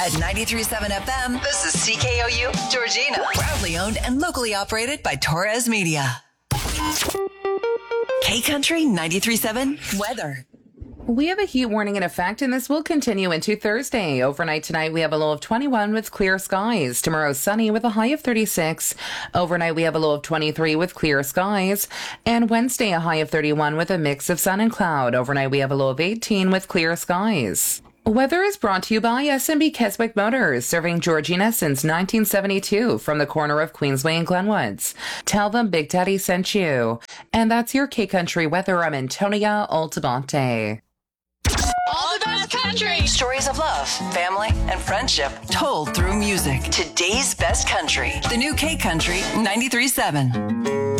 At 93.7 FM, this is CKOU Georgina. Proudly owned and locally operated by Torres Media. K-Country 93.7 weather. We have a heat warning in effect, and this will continue into Thursday. Overnight tonight, we have a low of 21 with clear skies. Tomorrow, sunny with a high of 36. Overnight, we have a low of 23 with clear skies. And Wednesday, a high of 31 with a mix of sun and cloud. Overnight, we have a low of 18 with clear skies. Weather is brought to you by SMB Keswick Motors, serving Georgina since 1972 from the corner of Queensway and Glenwoods. Tell them Big Daddy sent you. And that's your K-Country weather. I'm Antonia Altamonte. All the best country. Stories of love, family, and friendship told through music. Today's best country. The new K-Country 93.7.